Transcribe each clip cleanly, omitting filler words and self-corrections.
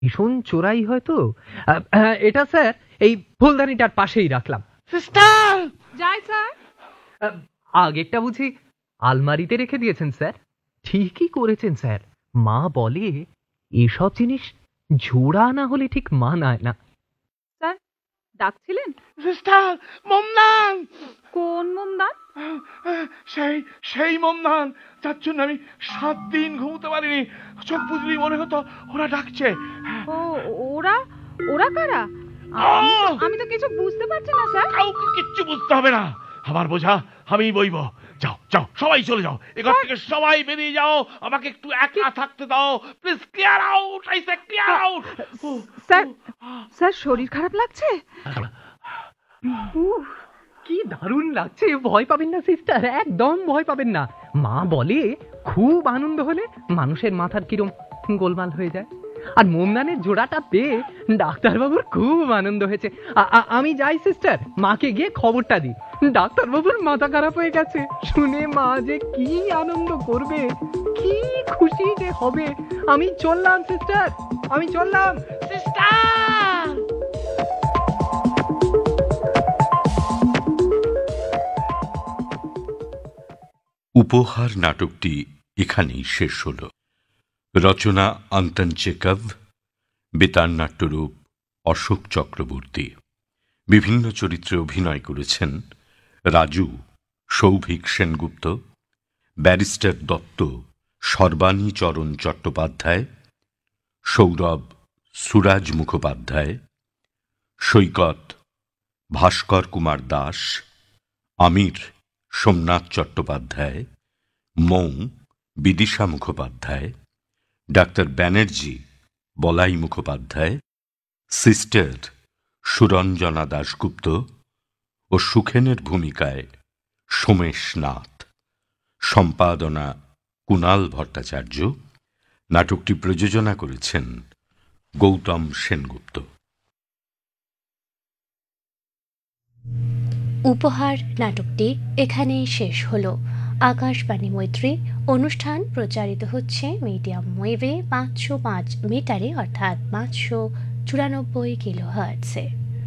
ভীষণ চোরাই হয়তো। এটা স্যার এই ফুলদানিটার পাশেই রাখলাম। সিস্টার! যাই স্যার। আগেরটা বুঝি আলমারিতে রেখে দিয়েছেন স্যার? ঠিকই করেছেন স্যার। মা বলে এসব জিনিস জোড়া না হলে ঠিক মানায় না। স্যার ডাকছিলেন? সিস্টার, মোমদান! কোন মোমদান? সেই মোমদান যার জন্য আমি 7 দিন ঘুমোতে পারিনি। চোখ বুঝলি মনে হতো ওরা ডাকছে। ও, ওরা? ওরা কারা? আমি তো কিছু বুঝতে পারছি না স্যার। কাউকে কিচ্ছু বুঝতে হবে না, আমার বোঝা আমি বইব। যাও যাও, সবাই চলে যাও, এখান থেকে সবাই বেরিয়ে যাও। আমাকে একটু একা থাকতে দাও please. Clear out, I say clear out. Sir, sir শরীর খারাপ লাগছে? কি দারুণ লাগছে। ভয় পাবেন না সিস্টার, একদম ভয় পাবেন না। মা বলে খুব আনন্দ হলে মানুষের মাথার কিরম গোলমাল হয়ে যায়। আর মোমদানের জোড়াটা পেয়ে ডাক্তারবাবুর খুব আনন্দ হয়েছে। আমি যাই সিস্টার, মাকে গিয়ে খবরটা দিই। ডাক্তারবাবুর মাথা খারাপ হয়ে গেছে শুনে। মা যে কি আনন্দ করবে, কি খুশি যে হবে। আমি চললাম সিস্টার, আমি চললাম। সিস্টার! উপহার নাটকটি এখানেই শেষ হল। রচনা আন্তন চেকভ, বেতার নাট্যরূপ অশোক চক্রবর্তী। বিভিন্ন চরিত্রে অভিনয় করেছেন রাজু সৌভিক সেনগুপ্ত, ব্যারিস্টার দত্ত সর্বাণী চরণ চট্টোপাধ্যায়, সৌরভ সুরাজ মুখোপাধ্যায়, সৈকত ভাস্কর কুমার দাস, আমির সোমনাথ চট্টোপাধ্যায়, মৌ বিদিশা মুখোপাধ্যায়, ডাক্তার ব্যানার্জি বলাই মুখোপাধ্যায়, সিস্টার সুরঞ্জনা দাশগুপ্ত ও সুখেনের ভূমিকায় সোমেশ নাথ। সম্পাদনা কুণাল ভট্টাচার্য। নাটকটি প্রযোজনা করেছেন গৌতম সেনগুপ্ত। উপহার নাটকটি এখানেই শেষ হলো। আকাশবাণী মৈত্রী অনুষ্ঠান প্রচারিত হচ্ছে মিডিয়াম ওয়েভে 505 মিটারে অর্থাৎ 594 কিলোহার্টজে।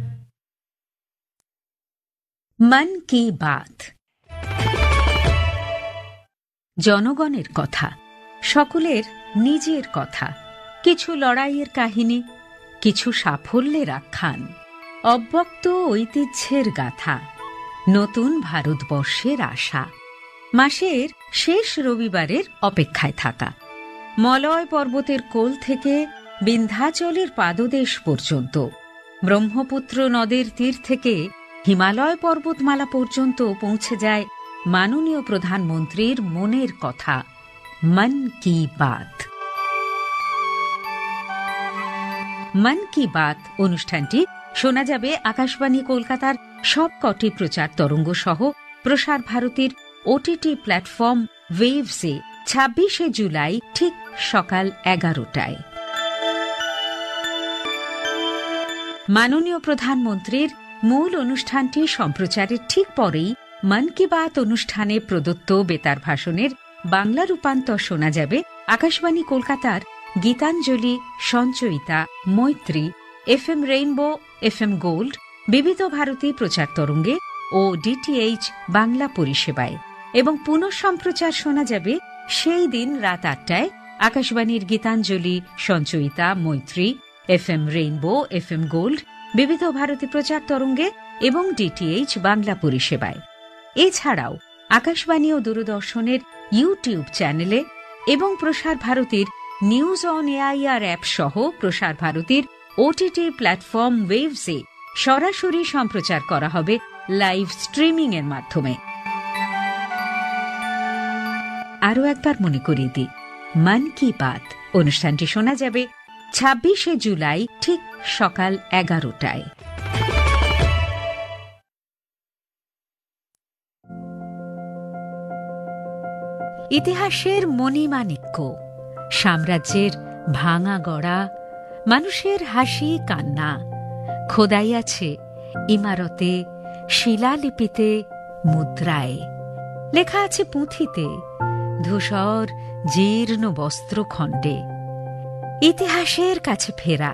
মন কি বাত, জনগণের কথা, সকলের নিজের কথা, কিছু লড়াইয়ের কাহিনী, কিছু সাফল্যের আখ্যান, অব্যক্ত ঐতিহ্যের গাথা, নতুন ভারতবর্ষের আশা, মাসের শেষ রবিবারের অপেক্ষায় থাকা, মলয় পর্বতের কোল থেকে বিন্ধ্যাচলের পাদদেশ পর্যন্ত, ব্রহ্মপুত্র নদের তীর থেকে হিমালয় পর্বতমালা পর্যন্ত পৌঁছে যায় মাননীয় প্রধানমন্ত্রীর মনের কথা। মন কি বাত। মন কি বাত অনুষ্ঠানটি শোনা যাবে আকাশবাণী কলকাতার সবকটি প্রচার তরঙ্গ সহ প্রসার ভারতীর ওটিটি প্ল্যাটফর্ম ওয়েভসে 26শে জুলাই ঠিক সকাল 11টায়। মাননীয় প্রধানমন্ত্রীর মূল অনুষ্ঠানটি সম্প্রচারের ঠিক পরেই মন কি বাত অনুষ্ঠানে প্রদত্ত বেতার ভাষণের বাংলা রূপান্তর শোনা যাবে আকাশবাণী কলকাতার গীতাঞ্জলি, সঞ্চয়িতা, মৈত্রী, এফএম রেইনবো, এফএম গোল্ড, বিবিধ ভারতী প্রচার তরঙ্গে ও ডিটিএইচ বাংলা পরিষেবায়। এবং পুনঃ সম্প্রচার শোনা যাবে সেই দিন রাত 8টায় আকাশবাণীর গীতাঞ্জলি, সঞ্চয়িতা, মৈত্রী, এফএম রেইনবো, এফএম গোল্ড, বিবিধ ভারতী প্রচার তরঙ্গে এবং ডিটিএইচ বাংলা পরিষেবায়। এছাড়াও আকাশবাণী ও দূরদর্শনের ইউটিউব চ্যানেলে এবং প্রসার ভারতীর নিউজ অন এআইআর অ্যাপ সহ প্রসার ভারতীর ওটিটি প্ল্যাটফর্ম ওয়েভসে সরাসরি সম্প্রচার করা হবে লাইভ স্ট্রিমিং এর মাধ্যমে। আরও একবার মনে করিয়ে দিই, মন কি বাত অনুষ্ঠানটি শোনা যাবে 26শে জুলাই ঠিক সকাল 11টায়। ইতিহাসের মণিমাণিক্য, সাম্রাজ্যের ভাঙা গড়া, মানুষের হাসি কান্না খোদাই আছে ইমারতে, শিলালিপিতে, মুদ্রায়। লেখা আছে পুঁথিতে, ধূসর জীর্ণ বস্ত্রখণ্ডে। ইতিহাসের কাছে ফেরা